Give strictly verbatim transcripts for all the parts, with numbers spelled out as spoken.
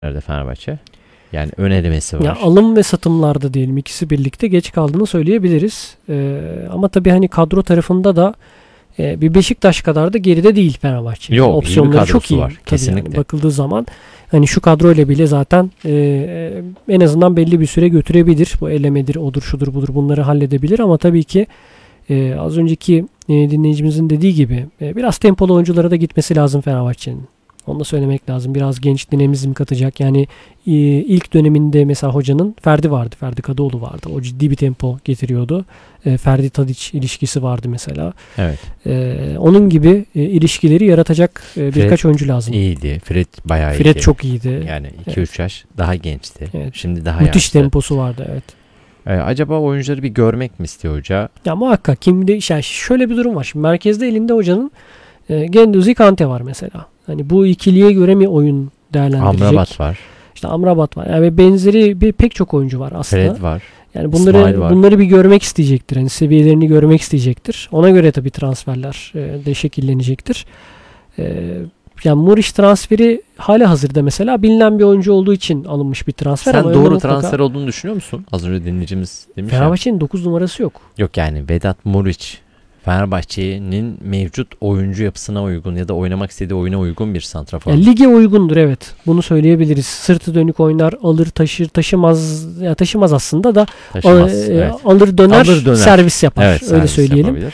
nerede Fenerbahçe? Yani ön elemesi var. Ya alım ve satımlarda diyelim ikisi birlikte geç kaldığını söyleyebiliriz. Ee, ama tabii hani kadro tarafında da e, bir Beşiktaş kadar da geride değil Fenerbahçe. Yok, opsiyonları çok iyi. var. Tabii Kesinlikle. yani bakıldığı zaman hani şu kadroyla bile zaten e, en azından belli bir süre götürebilir. Bu elemedir, odur, şudur, budur bunları halledebilir ama tabii ki e, az önceki e, dinleyicimizin dediği gibi e, biraz tempolu oyunculara da gitmesi lazım Fenerbahçe'nin. Onu da söylemek lazım. Biraz genç dinamizm katacak. Yani e, ilk döneminde mesela hocanın Ferdi vardı. Ferdi Kadıoğlu vardı. O ciddi bir tempo getiriyordu. E, Ferdi Tadiç ilişkisi vardı mesela. Evet. E, onun gibi e, ilişkileri yaratacak e, birkaç Fred oyuncu lazım. İyiydi. Fred bayağı iyiydi. Fred çok iyiydi. Yani iki üç Evet. yaş daha gençti. Evet. Şimdi daha Müthiş yaşlı. temposu vardı, evet. Ee, acaba oyuncuları bir görmek mi istiyor hoca? Ya muhakkak kimde yani şöyle bir durum var. Şimdi merkezde elinde hocanın e, Guendouzi, Kante var mesela. Hani bu ikiliye göre mi oyun değerlendirecek? Amrabat var. İşte Amrabat var. Yani benzeri bir pek çok oyuncu var aslında. Fred var. Yani bunları İsmail var. bunları bir görmek isteyecektir. Hani seviyelerini görmek isteyecektir. Ona göre tabii transferler e, de şekillenecektir. E, yani Muriç transferi hala hazırda mesela bilinen bir oyuncu olduğu için alınmış bir transfer. Sen ama doğru mutlaka transfer olduğunu düşünüyor musun? Az önce dinleyicimiz demiş ya. Fenerbahçe'nin dokuz numarası yok. Yok yani Vedat Muriç Fenerbahçe'nin mevcut oyuncu yapısına uygun ya da oynamak istediği oyuna uygun bir santrafor. Yani lige uygundur, evet. Bunu söyleyebiliriz. Sırtı dönük oynar, alır, taşır, taşımaz. Ya taşımaz aslında da Taşımaz, e, evet. alır, döner, Alır, döner. servis yapar. Evet, Öyle servis söyleyelim. yapabilir.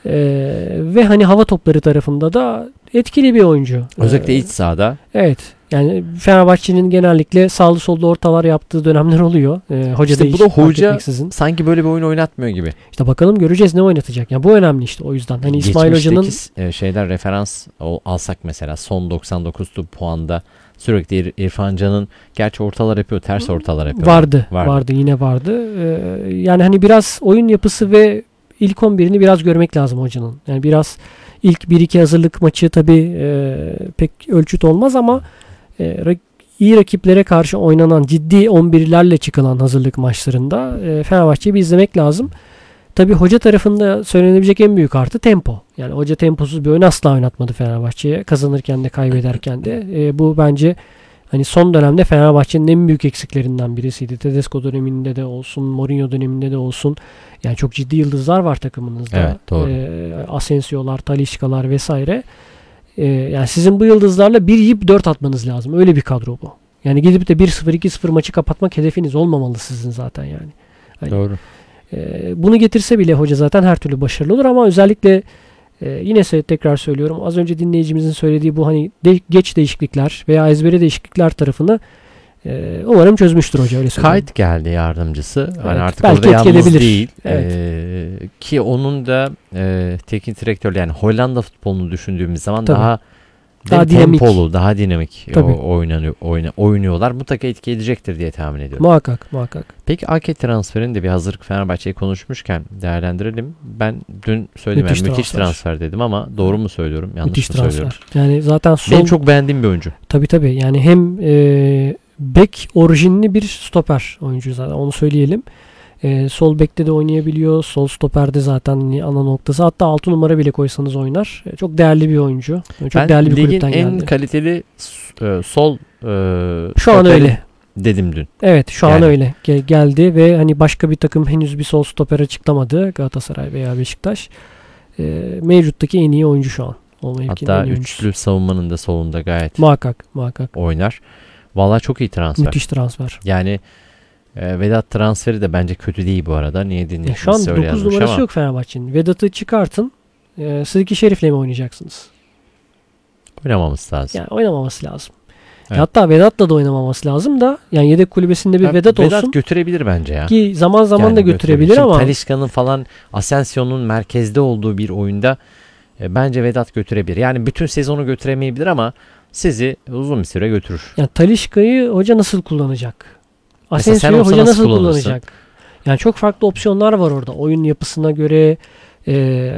Ee, ve hani hava topları tarafında da etkili bir oyuncu. Özellikle Ee, iç sahada. Evet. Yani Fenerbahçe'nin genellikle sağlı sollu ortalar yaptığı dönemler oluyor. Ee, hoca İşte da bu hiç da fark hoca etmeksizin. sanki böyle bir oyun oynatmıyor gibi. İşte bakalım göreceğiz ne oynatacak. Yani bu önemli işte o yüzden. Hani İsmail Hoca'nın Geçmişteki e, şeyler referans o, alsak mesela son doksan dokuz puanda sürekli İr- İrfan Can'ın gerçi ortalar yapıyor, ters ortalar yapıyor. vardı, Vardı. vardı, yine vardı. Ee, yani hani biraz oyun yapısı ve ilk on birini biraz görmek lazım hocanın. Yani biraz ilk bir iki hazırlık maçı tabii e, pek ölçüt olmaz ama e, ra- iyi rakiplere karşı oynanan ciddi on birlerle çıkılan hazırlık maçlarında e, Fenerbahçe'yi bir izlemek lazım. Tabii hoca tarafında söylenebilecek en büyük artı tempo. Yani hoca temposuz bir oyun asla oynatmadı Fenerbahçe'ye. Kazanırken de kaybederken de. E, bu bence hani son dönemde Fenerbahçe'nin en büyük eksiklerinden birisiydi. Tedesco döneminde de olsun, Mourinho döneminde de olsun. Yani çok ciddi yıldızlar var takımınızda. Evet, doğru. E, Asensio'lar, Talisca'lar vesaire. E, yani sizin bu yıldızlarla bir yiyip dört atmanız lazım. Öyle bir kadro bu. Yani gidip de bir sıfır iki sıfır maçı kapatmak hedefiniz olmamalı sizin zaten yani. Hani, Doğru. e, bunu getirse bile hoca zaten her türlü başarılı olur ama özellikle e, yine se- tekrar söylüyorum. Az önce dinleyicimizin söylediği bu hani de- geç değişiklikler veya ezbere değişiklikler tarafını e, umarım çözmüştür hoca, öyle söyleyeyim. Kayıt geldi yardımcısı. Evet, Hani artık belki orada yalnız etkeleyebilir. değil. Evet. Ee, ki onun da e, teknik direktör yani Hollanda futbolunu düşündüğümüz zaman Tabii. daha Daha Daha dinamik. tempolu, daha dinamik Tabii. o, oynanıyor, oyna, oynuyorlar. Mutlaka etki edecektir diye tahmin ediyorum. Muhakkak, muhakkak. Peki A K transferini de bir hazırlık Fenerbahçe'yi konuşmuşken değerlendirelim. Ben dün söyledim Müthiş yani müthiş transfer. transfer dedim ama doğru mu söylüyorum, yanlış Müthiş mı söylüyorum? transfer. Yani zaten sol Benim çok beğendiğim bir oyuncu. tabii tabii. Yani hem e, bek orijinli bir stoper oyuncu zaten, onu söyleyelim. E, sol bekte de oynayabiliyor. Sol stoperde zaten ana noktası. Hatta altı numara bile koysanız oynar. E, çok değerli bir oyuncu. Çok ben değerli bir ligin kulüpten en geldi. kaliteli e, sol e, Şu an stoperi öyle. dedim dün. Evet, şu an Yani. öyle. Ge- geldi ve hani başka bir takım henüz bir sol stoper açıklamadı. Galatasaray veya Beşiktaş. E, mevcuttaki en iyi oyuncu şu an. O mevkinin en Hatta iyi oyuncusu. üçlü savunmanın da solunda gayet Muhakkak, muhakkak. oynar. Vallahi çok iyi transfer. Müthiş transfer. Yani e, Vedat transferi de bence kötü değil bu arada. Niye Ya dinleyicimiz şu an öyle dokuz yazmış numarası ama yok Fenerbahçe'nin. Vedat'ı çıkartın. E, Sıdiki Şerif'le mi oynayacaksınız? oynamaması lazım. Yani oynamaması lazım. Evet. E hatta Vedat'la da oynamaması lazım da yani yedek kulübesinde bir Ya, Vedat, Vedat olsun götürebilir bence ya. ki zaman zaman Yani da götürebilir Şimdi ama Talisca'nın falan Asensio'nun merkezde olduğu bir oyunda e, bence Vedat götürebilir. Yani bütün sezonu götüremeyebilir ama sizi uzun bir süre götürür. yani Talisca'yı hoca nasıl kullanacak? Mesela sen Asensio'yu olsa hoca nasıl nasıl kullanırsın? kullanacak? Yani çok farklı opsiyonlar var orada. Oyun yapısına göre e,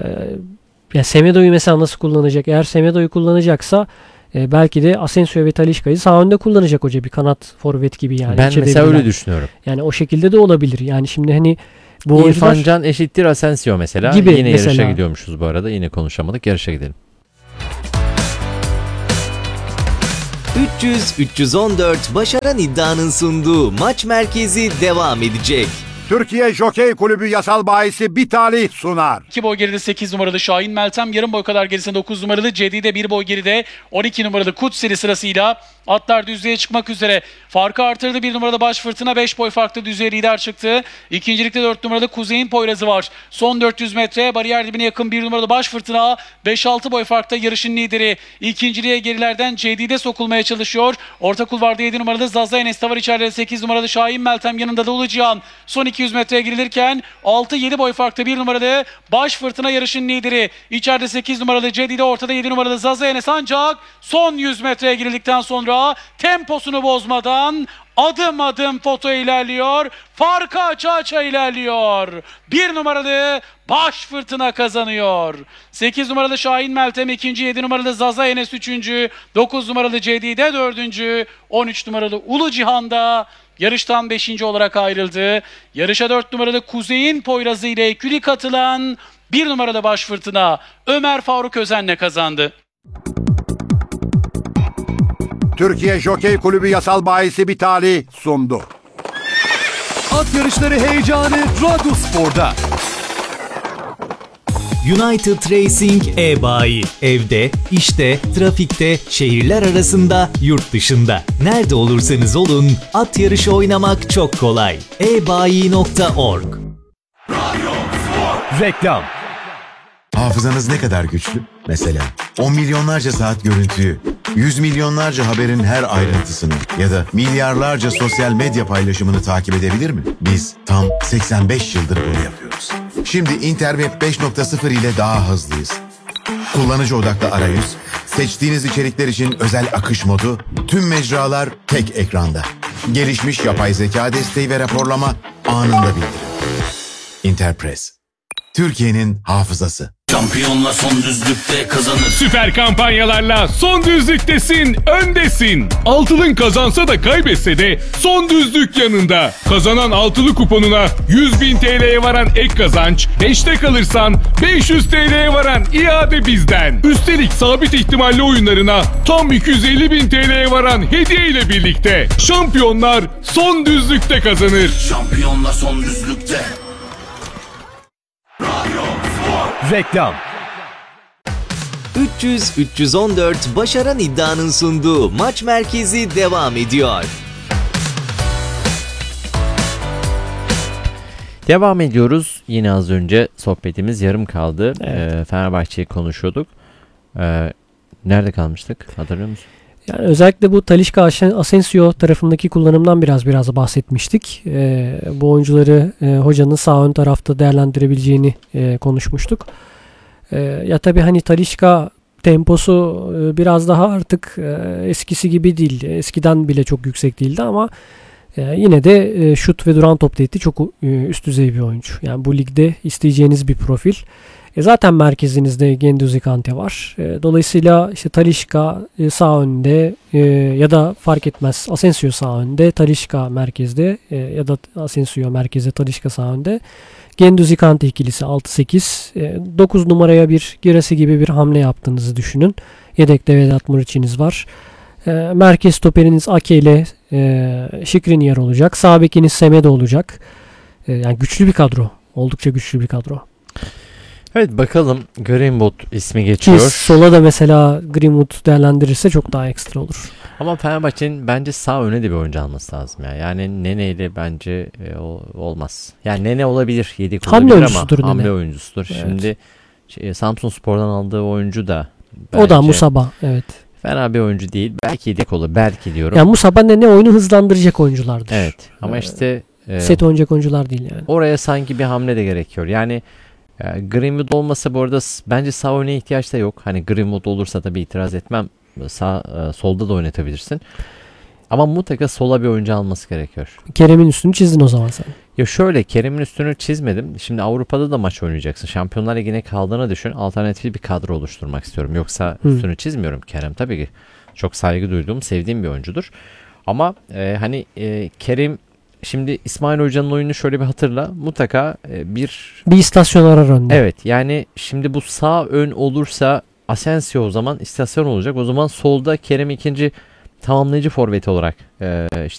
ya Semedo'yu mesela nasıl kullanacak? Eğer Semedo'yu kullanacaksa e, belki de Asensio ve Talisca'yı sağ önde kullanacak hoca, bir kanat forvet gibi yani. ben İçe mesela devrilen. öyle düşünüyorum. Yani o şekilde de olabilir. Yani şimdi hani bu İrfan oyuncular Can eşittir Asensio mesela. Gibi Yine yarışa mesela. gidiyormuşuz bu arada. Yine konuşamadık. Yarışa gidelim. üç yüz üç yüz on dört Başaran İddia'nın sunduğu Maç Merkezi devam edecek. Türkiye Jokey Kulübü yasal bahisi Bitali sunar. iki boy geride sekiz numaralı Şahin Meltem, yarım boy kadar gerisinde dokuz numaralı Cedide, bir boy geride on iki numaralı Kutseli sırasıyla atlar düzlüğe çıkmak üzere. Farkı artırdı, bir numaralı Baş Fırtına beş boy farklı düzlüğe lider çıktı. İkincilikte dört numaralı Kuzey'in Poyrazı var. Son dört yüz metre bariyer dibine yakın bir numaralı Baş Fırtına beş altı boy farkta yarışın lideri. İkinciliğe gerilerden Cedide sokulmaya çalışıyor. Orta kulvarda yedi numaralı Zaza Enes var, içeride sekiz numaralı Şahin Meltem, yanında da Ulu Cihan. Son iki yüz metreye girilirken altı yedi boy farkta bir numaralı Baş Fırtına yarışın lideri. İçeride sekiz numaralı Cedide, ortada yedi numaralı Zaza Enes, ancak son yüz metreye girildikten sonra temposunu bozmadan adım adım foto ilerliyor. Farkı aça aça ilerliyor. Bir numaralı Baş Fırtına kazanıyor. sekiz numaralı Şahin Meltem ikinci, yedi numaralı Zaza Enes üçüncü, dokuz numaralı Cedide dördüncü, on üç numaralı Ulu Cihan'da yarıştan beşinci olarak ayrıldı. Yarışa dört numaralı Kuzey'in Poyrazı ile eküli katılan bir numaralı Baş Fırtına Ömer Faruk Özen'le kazandı. Türkiye Jokey Kulübü yasal bahisi Bitali sundu. At yarışları heyecanı Radyospor'da. United Racing e-bayi. Evde, işte, trafikte, şehirler arasında, yurt dışında. Nerede olursanız olun, at yarışı oynamak çok kolay. e bayi nokta org. Reklam. Hafızanız ne kadar güçlü? Mesela on milyonlarca saat görüntüyü, yüz milyonlarca haberin her ayrıntısını ya da milyarlarca sosyal medya paylaşımını takip edebilir mi? Biz tam seksen beş yıldır bunu yapıyoruz. Şimdi Interweb beş nokta sıfır ile daha hızlıyız. Kullanıcı odaklı arayüz, seçtiğiniz içerikler için özel akış modu, tüm mecralar tek ekranda. Gelişmiş yapay zeka desteği ve raporlama anında bildirim. Interpress, Türkiye'nin hafızası. Şampiyonla son düzlükte kazanır. Süper kampanyalarla son düzlüktesin, öndesin. Altılın kazansa da kaybetse de son düzlük yanında. Kazanan altılı kuponuna yüz bin T L'ye varan ek kazanç, beşte kalırsan beş yüz T L'ye varan iade bizden. Üstelik sabit ihtimalli oyunlarına tam iki yüz elli bin T L'ye varan hediye ile birlikte. Şampiyonlar son düzlükte kazanır. Şampiyonlar son düzlükte. Reklam. üç yüz üç yüz on dört Başaran İddia'nın sunduğu Maç Merkezi devam ediyor. Devam ediyoruz. Yine az önce sohbetimiz yarım kaldı. Evet. Ee, Fenerbahçe'yi konuşuyorduk. Ee, nerede kalmıştık? Hatırlıyor musun? Yani özellikle bu Talisca Asensio tarafındaki kullanımdan biraz biraz bahsetmiştik. Ee, bu oyuncuları e, hocanın sağ ön tarafta değerlendirebileceğini e, konuşmuştuk. E, ya tabii hani Talisca temposu e, biraz daha artık e, eskisi gibi değil. Eskiden bile çok yüksek değildi ama e, yine de e, şut ve duran top tehdidi çok e, üst düzey bir oyuncu. Yani bu ligde isteyeceğiniz bir profil. E zaten merkezinizde Guendouzi Kante var. E, dolayısıyla işte Talisca e, sağ önde e, ya da fark etmez Asensio sağ önde, Talisca merkezde e, ya da Asensio merkezde, Talisca sağ önde. Guendouzi Kante ikilisi altı sekiz. E, dokuz numaraya bir Girasi gibi bir hamle yaptığınızı düşünün. Yedekte Vedat Muriç'iniz var. E, merkez stoperiniz Ake ile e, Skriniar olacak. Sağ bekiniz Semedo olacak. E, yani güçlü bir kadro. Oldukça güçlü bir kadro. Evet, bakalım. Greenwood ismi geçiyor. Ki sola da mesela Greenwood değerlendirirse çok daha ekstra olur. Ama Fenerbahçe'nin bence sağ öne de bir oyuncu alması lazım ya. Yani Nene ile bence e, o, olmaz. Yani Nene olabilir, yedek Hamle olabilir ama oyuncusudur hamle Nene. oyuncusudur. Evet. Şimdi şey, Samsunspor'dan aldığı oyuncu da O da bence Musaba, evet. fena bir oyuncu değil. Belki yedek olur. Belki diyorum. Yani Musaba ne, ne oyunu hızlandıracak oyunculardır. Evet. Ama Ee, işte e, Set oynayacak oyuncular değil yani. oraya sanki bir hamle de gerekiyor. Yani e, Greenwood olmasa bu arada s- bence sağ öne ihtiyaç da yok. Hani Greenwood olursa da bir itiraz etmem. Sağ e, solda da oynatabilirsin. Ama mutlaka sola bir oyuncu alması gerekiyor. Kerem'in üstünü çizdin o zaman sen. Ya şöyle, Kerem'in üstünü çizmedim. Şimdi Avrupa'da da maç oynayacaksın. Şampiyonlar Ligi'ne kaldığını düşün. Alternatif bir kadro oluşturmak istiyorum. Yoksa Hı. üstünü çizmiyorum. Kerem tabii ki çok saygı duyduğum, sevdiğim bir oyuncudur. Ama e, hani e, Kerem, şimdi İsmail Hoca'nın oyununu şöyle bir hatırla. Mutlaka e, bir Bir istasyon arar önde. evet, yani şimdi bu sağ ön olursa Asensio o zaman istasyon olacak. O zaman solda Kerem ikinci tamamlayıcı forvet olarak e, işte